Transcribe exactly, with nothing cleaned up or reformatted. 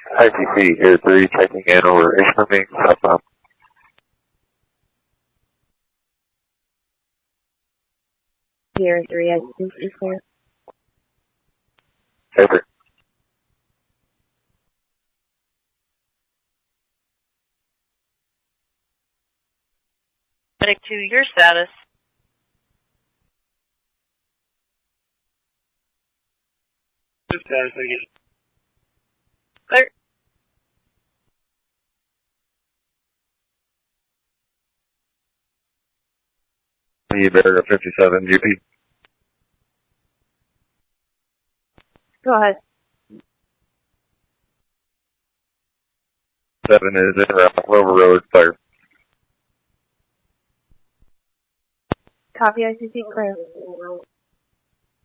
I T C here three, checking in over incoming southbound. Here three, I think is clear. Over. Medic two, your status. Good status, thank you. Clear. You better go fifty-seven G P. Go ahead. Seven is in route, Clover Road, fire. Copy, I C C clear.